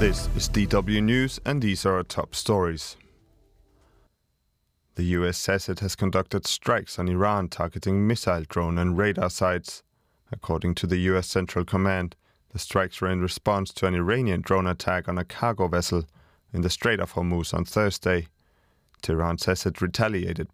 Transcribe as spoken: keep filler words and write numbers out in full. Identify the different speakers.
Speaker 1: This is D W News, and these are our top stories. The U S says it has conducted strikes on Iran targeting missile, drone and radar sites. According to the U S Central Command, the strikes were in response to an Iranian drone attack on a cargo vessel in the Strait of Hormuz on Thursday. Tehran says it retaliated